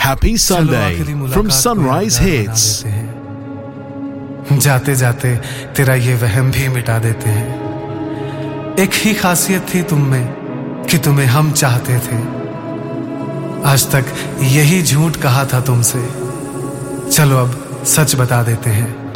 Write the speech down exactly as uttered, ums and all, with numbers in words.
Happy Sunday from Sunrise Hits. जाते जाते तेरा ये वहम भी मिटा देते हैं। एक ही खासियत थी तुम में कि तुम्हें हम चाहते थे। आज तक यही झूठ कहा था तुमसे, चलो अब सच बता देते हैं।